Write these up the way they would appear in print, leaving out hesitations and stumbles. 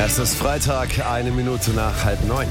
Es ist Freitag, 1 Minute nach 8:30.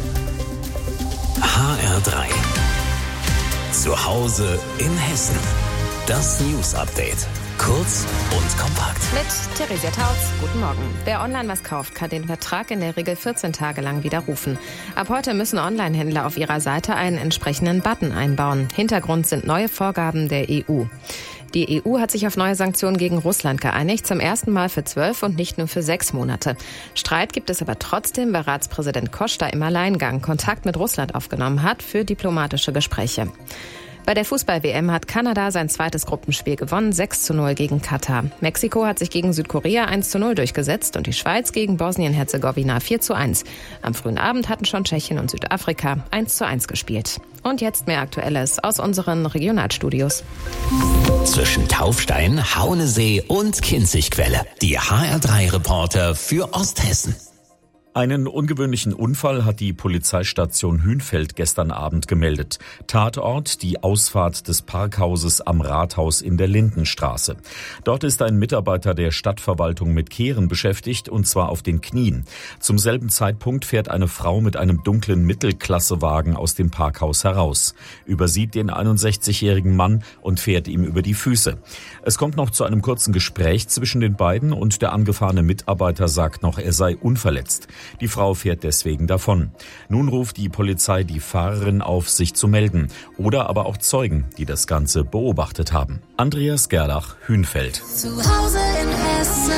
HR3. Zu Hause in Hessen. Das News-Update. Kurz und kompakt. Mit Theresia Tautz. Guten Morgen. Wer online was kauft, kann den Vertrag in der Regel 14 Tage lang widerrufen. Ab heute müssen Online-Händler auf ihrer Seite einen entsprechenden Button einbauen. Hintergrund sind neue Vorgaben der EU. Die EU hat sich auf neue Sanktionen gegen Russland geeinigt, zum ersten Mal für 12 und nicht nur für 6 Monate. Streit gibt es aber trotzdem, weil Ratspräsident Costa im Alleingang Kontakt mit Russland aufgenommen hat für diplomatische Gespräche. Bei der Fußball-WM hat Kanada sein zweites Gruppenspiel gewonnen, 6:0 gegen Katar. Mexiko hat sich gegen Südkorea 1:0 durchgesetzt und die Schweiz gegen Bosnien-Herzegowina 4:1. Am frühen Abend hatten schon Tschechien und Südafrika 1:1 gespielt. Und jetzt mehr Aktuelles aus unseren Regionalstudios. Zwischen Taufstein, Haunesee und Kinzigquelle. Die HR3-Reporter für Osthessen. Einen ungewöhnlichen Unfall hat die Polizeistation Hünfeld gestern Abend gemeldet. Tatort die Ausfahrt des Parkhauses am Rathaus in der Lindenstraße. Dort ist ein Mitarbeiter der Stadtverwaltung mit Kehren beschäftigt, und zwar auf den Knien. Zum selben Zeitpunkt fährt eine Frau mit einem dunklen Mittelklassewagen aus dem Parkhaus heraus, übersieht den 61-jährigen Mann und fährt ihm über die Füße. Es kommt noch zu einem kurzen Gespräch zwischen den beiden und der angefahrene Mitarbeiter sagt noch, er sei unverletzt. Die Frau fährt deswegen davon. Nun ruft die Polizei die Fahrerin auf, sich zu melden. Oder aber auch Zeugen, die das Ganze beobachtet haben. Andreas Gerlach, Hünfeld. Zu Hause in Hessen.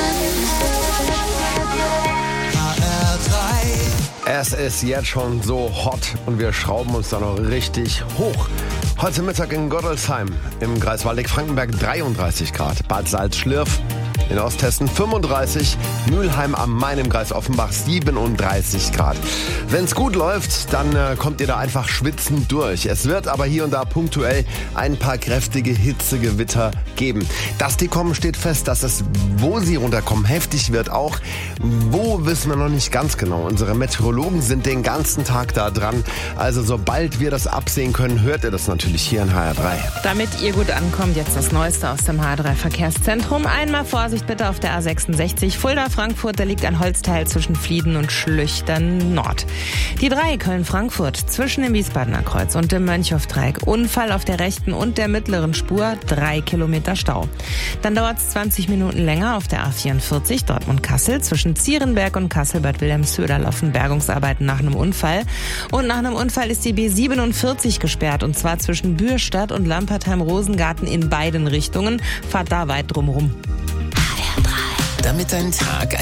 Es ist jetzt schon so hot und wir schrauben uns da noch richtig hoch. Heute Mittag in Gottelsheim im Kreis Waldeck-Frankenberg 33 Grad. Bad Salzschlirf in Osthessen 35, Mülheim am Main im Kreis Offenbach 37 Grad. Wenn es gut läuft, dann kommt ihr da einfach schwitzend durch. Es wird aber hier und da punktuell ein paar kräftige Hitzegewitter geben. Dass die kommen, steht fest. Dass es, wo sie runterkommen, heftig wird auch. Wo, wissen wir noch nicht ganz genau. Unsere Meteorologen sind den ganzen Tag da dran. Also sobald wir das absehen können, hört ihr das natürlich hier in HR3. Damit ihr gut ankommt, jetzt das Neueste aus dem HR3-Verkehrszentrum. Einmal Vorsicht bitte auf der A66 Fulda-Frankfurt. Da liegt ein Holzteil zwischen Flieden und Schlüchtern Nord. Die 3 Köln-Frankfurt zwischen dem Wiesbadener Kreuz und dem Mönchhof-Dreieck. Unfall auf der rechten und der mittleren Spur. 3 Kilometer Stau. Dann dauert es 20 Minuten länger auf der A44 Dortmund-Kassel. Zwischen Zierenberg und Kassel-Bad Wilhelmshöhe laufen Bergungsarbeiten nach einem Unfall. Und nach einem Unfall ist die B47 gesperrt. Und zwar zwischen Bürstadt und Lampertheim-Rosengarten in beiden Richtungen. Fahrt da weit drumherum. Damit dein Tag